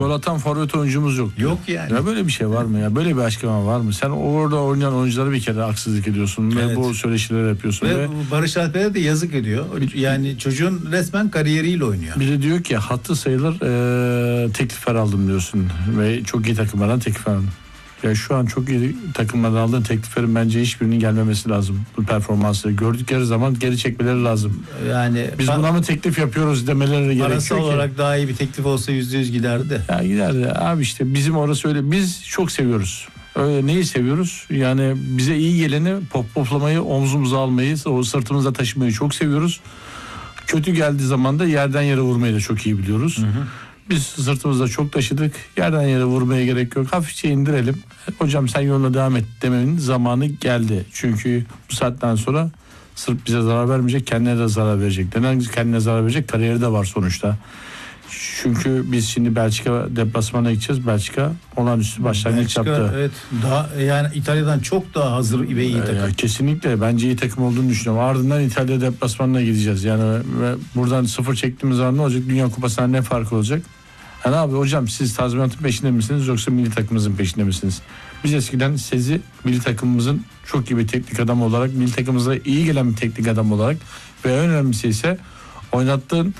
Gol atan forvet oyuncumuz yok. Yok yani. Ya böyle bir şey var mı ya? Böyle bir açıklama var mı? Sen orada oynayan oyunculara bir kere haksızlık ediyorsun ve bu söyleşileri yapıyorsun. Ve Barış Alper'e de yazık ediyor. Yani çocuğun resmen kariyeriyle oynuyor. Bir de diyor ki hatlı sayılır teklifler aldım diyorsun ve çok iyi takımlardan teklif aldım. Ya şu an çok iyi takımlardan aldığın tekliflerin bence hiçbirinin gelmemesi lazım. Bu performansları gördükleri zaman geri çekmeleri lazım. Yani biz buna mı teklif yapıyoruz demeleri gerekiyor ki. Parasal olarak daha iyi bir teklif olsa %100 giderdi. Ya giderdi abi, işte bizim orası öyle. Biz çok seviyoruz. Öyle neyi seviyoruz? Yani bize iyi geleni poplamayı, omzumuza almayı, o sırtımıza taşımayı çok seviyoruz. Kötü geldiği zaman da yerden yere vurmayı da çok iyi biliyoruz. Hı hı. Biz sırtımızda çok taşıdık. Yerden yere vurmaya gerek yok. Hafifçe indirelim. Hocam sen yoluna devam et demenin zamanı geldi. Çünkü bu saatten sonra sırf bize zarar vermeyecek, kendine de zarar verecek. Neden kendine zarar verecek? Kariyeri de var sonuçta. Çünkü biz şimdi Belçika deplasmana gideceğiz. Belçika olağanüstü başlangıç yaptı. Evet. Daha yani İtalya'dan çok daha hazır ve iyi takım. Ya kesinlikle bence iyi takım olduğunu düşünüyorum. Ardından İtalya deplasmanına gideceğiz. Yani ve buradan 0 çektiğimiz zaman ne olacak? Dünya Kupası'ndan ne farkı olacak? Yani abi hocam siz tazminatın peşinde misiniz yoksa milli takımımızın peşinde misiniz? Biz eskiden sizi milli takımımızın çok iyi bir teknik adam olarak, milli takımımıza iyi gelen bir teknik adam olarak ve en önemlisi ise oynattığın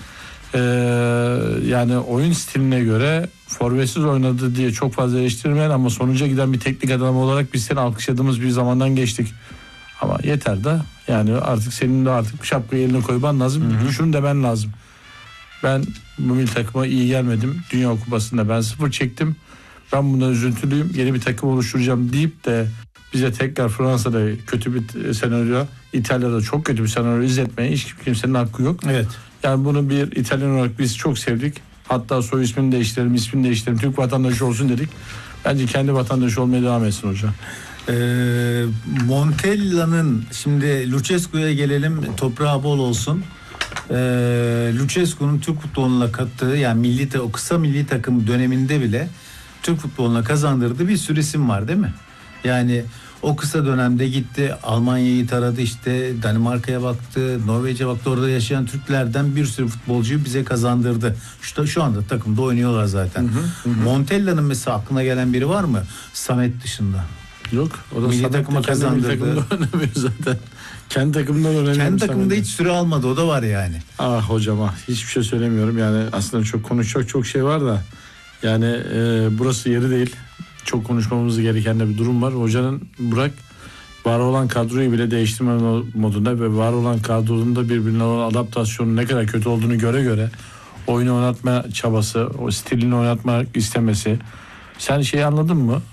yani oyun stiline göre forvetsiz oynadı diye çok fazla eleştirmeyen ama sonuca giden bir teknik adam olarak biz seni alkışladığımız bir zamandan geçtik. Ama yeter de yani artık senin de artık şapkayı eline koyman lazım. Şunu demen lazım. Ben bu milli takıma iyi gelmedim. Dünya Kupası'nda ben 0 çektim. Ben bundan üzüntülüyüm. Yeni bir takım oluşturacağım deyip de bize tekrar Fransa'da kötü bir senaryo, İtalya'da çok kötü bir senaryo izletmeye hiç kimsenin hakkı yok. Evet. Yani bunu bir İtalyan olarak biz çok sevdik. Hatta soy ismini değiştirelim, ismini değiştirelim. Türk vatandaşı olsun dedik. Bence kendi vatandaşı olmaya devam etsin hocam. Montella'nın şimdi Lucescu'ya gelelim, toprağı bol olsun. Lucescu'nun Türk futboluna kattığı yani o kısa milli takım döneminde bile Türk futboluna kazandırdığı bir sürü isim var değil mi? Yani o kısa dönemde gitti Almanya'yı taradı, işte Danimarka'ya baktı, Norveç'e baktı, orada yaşayan Türklerden bir sürü futbolcuyu bize kazandırdı. Şu anda takımda oynuyorlar zaten. Montella'nın mesela aklına gelen biri var mı? Samet dışında. Yok. O da milli takıma kazandırdı. Oynamıyor zaten. Kendi takımından oynamıyor. Kendi takımda hiç süre almadı, o da var yani. Ah hocam hiçbir şey söylemiyorum. Yani aslında çok konuşacak çok şey var da yani burası yeri değil. Çok konuşmamız gereken de bir durum var. Hocanın bırak var olan kadroyu bile değiştirme modunda ve var olan kadronun da birbirine olan adaptasyonun ne kadar kötü olduğunu göre oyunu oynatma çabası, o stilini oynatmak istemesi. Sen şeyi anladın mı?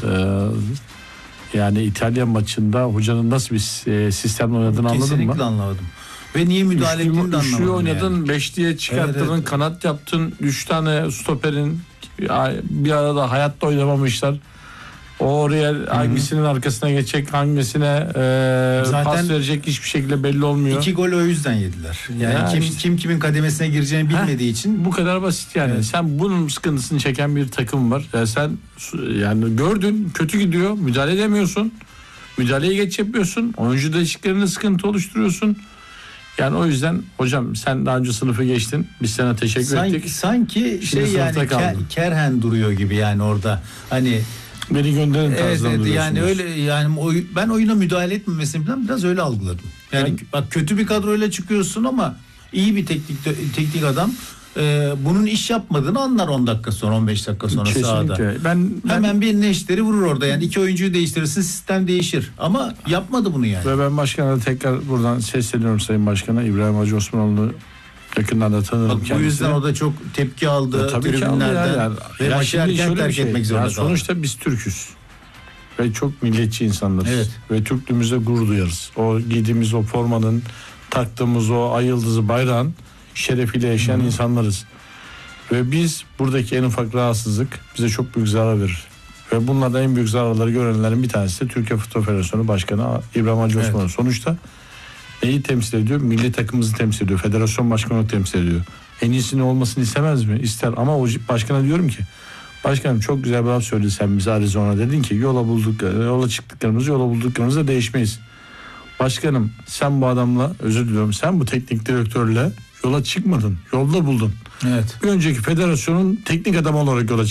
Yani İtalya maçında hocanın nasıl bir sistemle oynadığını anladın mı? Kesinlikle anlamadım. Ve niye müdahale ettiğini de anlamadım. Üçlü oynadın, yani. beşliye çıkarttın, evet. Kanat yaptın, 3 tane stoperin bir arada hayatta oynamamışlar. O oraya hangisinin arkasına geçecek, hangisine pas verecek hiçbir şekilde belli olmuyor. 2 gol o yüzden yediler. Yani kim kimin kademesine gireceğini bilmediği için. Bu kadar basit yani. Evet. Sen bunun sıkıntısını çeken bir takım var. Sen yani gördün kötü gidiyor, müdahale edemiyorsun. Müdahaleyi geç yapıyorsun. Oyuncu değişikliklerinde sıkıntı oluşturuyorsun. Yani o yüzden hocam sen daha önce sınıfı geçtin. Biz sana teşekkür ettik. Sanki yani Kerhen duruyor gibi yani orada. Hani beni gönderin tarzından evet, yani öyle yani ben oyuna müdahale etmemesini falan biraz öyle algıladım. Yani bak kötü bir kadroyla çıkıyorsun ama iyi bir teknik adam bunun iş yapmadığını anlar 10 dakika sonra 15 dakika sonra sahada. Hemen bir neşteri vurur orada yani 2 oyuncuyu değiştirirsin sistem değişir ama yapmadı bunu yani. Ve ben başkana tekrar buradan sesleniyorum Sayın Başkan'a, İbrahim Hacı Osmanoğlu yakından da tanırım kendisini. Bu yüzden o da çok tepki aldı tribünlerden ve maçı erken terk etmek zorunda kaldı. Sonuçta biz Türk'üz ve çok milliyetçi insanlarız. Evet. Ve Türklüğümüzde gurur duyarız. O giydiğimiz o formanın, taktığımız o ay yıldızı bayrağın şerefiyle yaşayan insanlarız. Ve biz buradaki en ufak rahatsızlık bize çok büyük zarar verir. Ve bunlardan en büyük zararları görenlerin bir tanesi de Türkiye Futbol Federasyonu Başkanı İbrahim Hacı Osmanoğlu. Evet. Sonuçta neyi temsil ediyor? Milli takımımızı temsil ediyor. Federasyon başkanı temsil ediyor. En iyisinin olmasını istemez mi? İster. Ama o başkana diyorum ki başkanım çok güzel bir laf söyledi sen bize Arizona, dedin ki yola çıktıklarımızda değişmeyiz. Başkanım sen bu adamla özür diliyorum sen bu teknik direktörle yola çıkmadın. Yolda buldun. Evet. Bir önceki federasyonun teknik adamı olarak yola